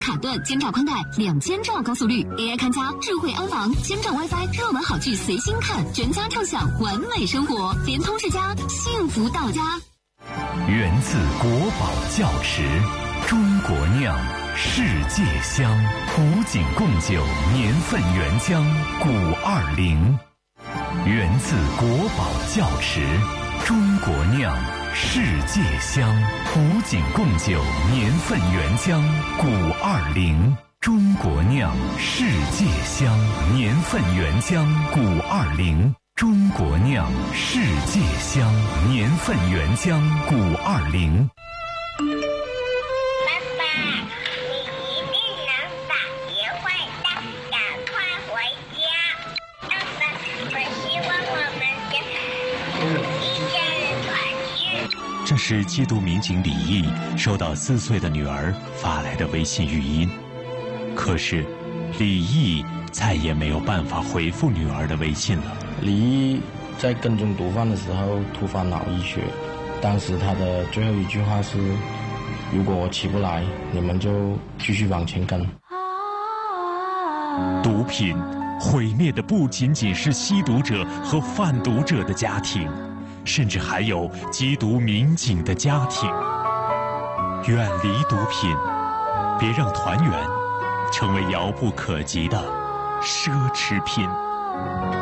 卡顿、千兆宽带、2000兆高速率 AI 看家、智慧安防、千兆 WiFi、热门好剧随心看，全家畅享完美生活，联通世家，幸福到家。 源自国宝窖池，中国酿，世界香，古井贡酒年份原浆520。源自国宝窖池，中国酿，世界香，古井贡酒年份原浆520。中国酿，世界香，年份原浆520。中国酿，世界香，年份原浆520。 爸爸，你一定能把鞋坏的，赶快回家。爸爸，我希望我们一家人团聚。 这是缉毒民警李毅收到4岁的女儿发来的微信语音，可是李毅再也没有办法回复女儿的微信了。 李毅在跟踪毒贩的时候突发脑溢血，当时他的最后一句话是：如果我起不来，你们就继续往前跟。 毒品毁灭的不仅仅是吸毒者和贩毒者的家庭，甚至还有缉毒民警的家庭。远离毒品，别让团圆成为遥不可及的奢侈品。